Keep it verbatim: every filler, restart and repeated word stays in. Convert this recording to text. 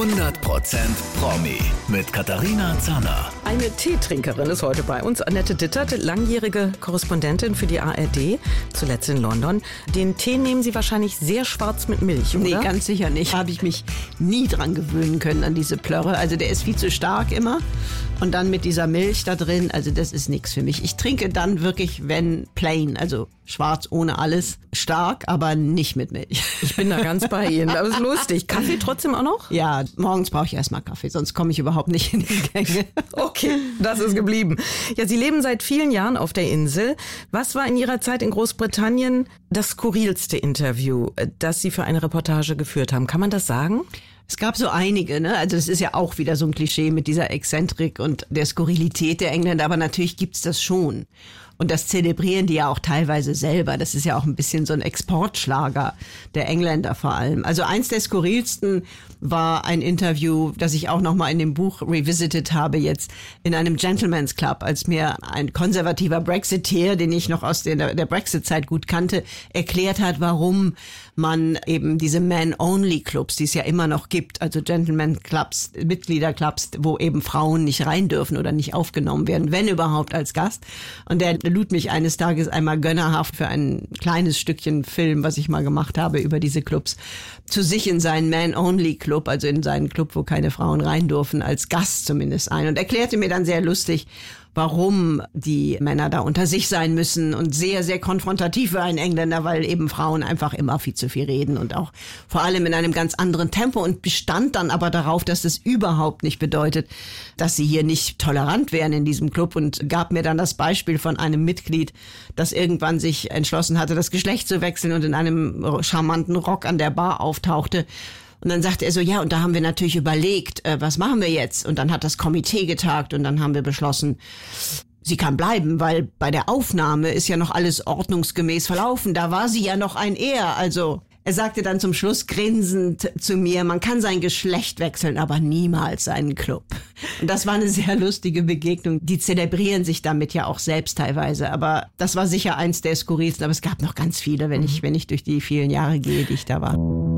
hundert Prozent Promi mit Katharina Zanner. Eine Teetrinkerin ist heute bei uns, Annette Dittert, langjährige Korrespondentin für die A R D, zuletzt in London. Den Tee nehmen Sie wahrscheinlich sehr schwarz mit Milch, oder? Nee, ganz sicher nicht. Habe ich mich nie dran gewöhnen können an diese Plörre. Also der ist viel zu stark immer. Und dann mit dieser Milch da drin, also das ist nichts für mich. Ich trinke dann wirklich, wenn plain, also schwarz ohne alles, stark, aber nicht mit Milch. Ich bin da ganz bei Ihnen, aber es ist lustig. Kaffee trotzdem auch noch? Ja, morgens brauche ich erstmal Kaffee, sonst komme ich überhaupt nicht in die Gänge. Okay, das ist geblieben. Ja, Sie leben seit vielen Jahren auf der Insel. Was war in Ihrer Zeit in Großbritannien das skurrilste Interview, das Sie für eine Reportage geführt haben? Kann man das sagen? Es gab so einige, ne? Also das ist ja auch wieder so ein Klischee mit dieser Exzentrik und der Skurrilität der Engländer, aber natürlich gibt's das schon. Und das zelebrieren die ja auch teilweise selber. Das ist ja auch ein bisschen so ein Exportschlager der Engländer vor allem. Also eins der skurrilsten war ein Interview, das ich auch nochmal in dem Buch revisited habe jetzt, in einem Gentleman's Club, als mir ein konservativer Brexiteer, den ich noch aus der, der Brexit-Zeit gut kannte, erklärt hat, warum man eben diese Man-Only-Clubs, die es ja immer noch gibt, also Gentleman-Clubs, Mitgliederclubs, wo eben Frauen nicht rein dürfen oder nicht aufgenommen werden, wenn überhaupt als Gast. Und der lud mich eines Tages einmal gönnerhaft für ein kleines Stückchen Film, was ich mal gemacht habe über diese Clubs, zu sich in seinen Man-Only-Club, also in seinen Club, wo keine Frauen rein dürfen, als Gast zumindest ein. Und erklärte mir dann sehr lustig, warum die Männer da unter sich sein müssen und sehr, sehr konfrontativ für einen Engländer, weil eben Frauen einfach immer viel zu viel reden und auch vor allem in einem ganz anderen Tempo und bestand dann aber darauf, dass das überhaupt nicht bedeutet, dass sie hier nicht tolerant wären in diesem Club und gab mir dann das Beispiel von einem Mitglied, das irgendwann sich entschlossen hatte, das Geschlecht zu wechseln und in einem charmanten Rock an der Bar auftauchte. Und dann sagte er so, ja, und da haben wir natürlich überlegt, äh, was machen wir jetzt? Und dann hat das Komitee getagt und dann haben wir beschlossen, sie kann bleiben, weil bei der Aufnahme ist ja noch alles ordnungsgemäß verlaufen. Da war sie ja noch ein Er. Also er sagte dann zum Schluss grinsend zu mir, man kann sein Geschlecht wechseln, aber niemals seinen Club. Und das war eine sehr lustige Begegnung. Die zelebrieren sich damit ja auch selbst teilweise. Aber das war sicher eins der skurrilsten. Aber es gab noch ganz viele, wenn ich, wenn ich durch die vielen Jahre gehe, die ich da war.